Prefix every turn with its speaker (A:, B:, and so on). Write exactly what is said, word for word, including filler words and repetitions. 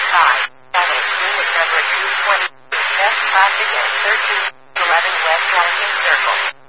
A: five, Avenue Unit number two twenty, West Classic and thirteen eleven West Larkin Circle.